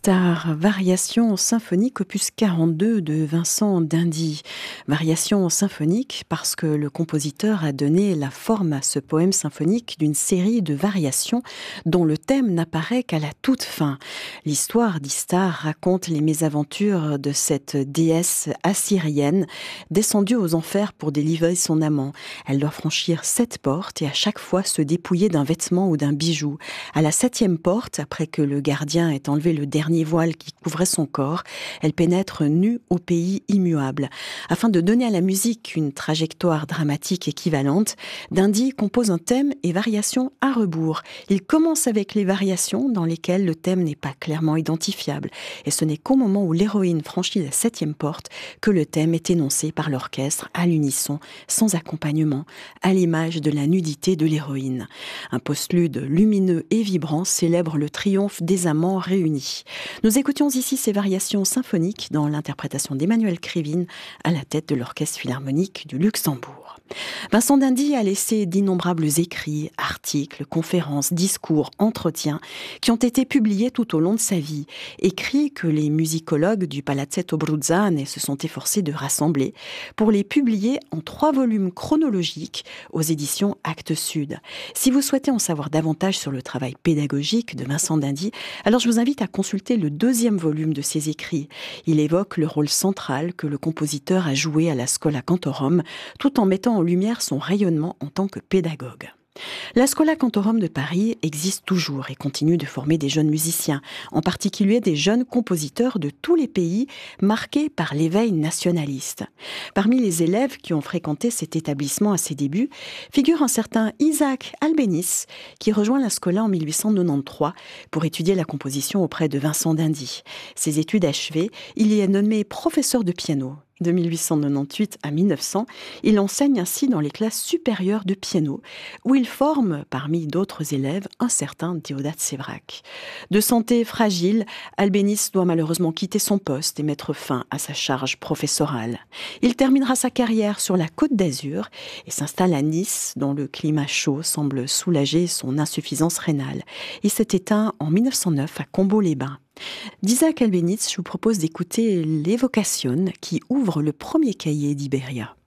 Star, variation symphonique opus 42 de Vincent d'Indy. Variation symphonique parce que le compositeur a donné la forme à ce poème symphonique d'une série de variations dont le thème n'apparaît qu'à la toute fin. L'histoire d'Istar raconte les mésaventures de cette déesse assyrienne descendue aux enfers pour délivrer son amant. Elle doit franchir 7 portes et à chaque fois se dépouiller d'un vêtement ou d'un bijou. À la 7e porte, après que le gardien ait enlevé le dernier voile qui couvrait son corps, elle pénètre nue au pays immuable. Afin de donner à la musique une trajectoire dramatique équivalente, d'Indy compose un thème et variations à rebours. Il commence avec les variations dans lesquelles le thème n'est pas clairement identifiable. Et ce n'est qu'au moment où l'héroïne franchit la 7e porte que le thème est énoncé par l'orchestre à l'unisson, sans accompagnement, à l'image de la nudité de l'héroïne. Un postlude lumineux et vibrant célèbre le triomphe des amants réunis. Nous écoutions ici ces variations symphoniques dans l'interprétation d'Emmanuel Krivine à la tête de l'Orchestre Philharmonique du Luxembourg. Vincent d'Indy a laissé d'innombrables écrits, articles, conférences, discours, entretiens qui ont été publiés tout au long de sa vie. Écrits que les musicologues du Palazzetto Bruzzane se sont efforcés de rassembler pour les publier en 3 volumes chronologiques aux éditions Actes Sud. Si vous souhaitez en savoir davantage sur le travail pédagogique de Vincent d'Indy, alors je vous invite à consulter le 2e volume de ses écrits. Il évoque le rôle central que le compositeur a joué à la Schola Cantorum, tout en mettant en lumière son rayonnement en tant que pédagogue. La Schola Cantorum de Paris existe toujours et continue de former des jeunes musiciens, en particulier des jeunes compositeurs de tous les pays marqués par l'éveil nationaliste. Parmi les élèves qui ont fréquenté cet établissement à ses débuts, figure un certain Isaac Albéniz, qui rejoint la Schola en 1893 pour étudier la composition auprès de Vincent d'Indy. Ses études achevées, il y est nommé professeur de piano. De 1898 à 1900, il enseigne ainsi dans les classes supérieures de piano, où il forme, parmi d'autres élèves, un certain Déodat Séverac. De santé fragile, Albéniz doit malheureusement quitter son poste et mettre fin à sa charge professorale. Il terminera sa carrière sur la Côte d'Azur et s'installe à Nice, dont le climat chaud semble soulager son insuffisance rénale. Il s'est éteint en 1909 à Combeau-les-Bains. D'Isaac Albéniz, je vous propose d'écouter l'Évocation qui ouvre le premier cahier d'Iberia.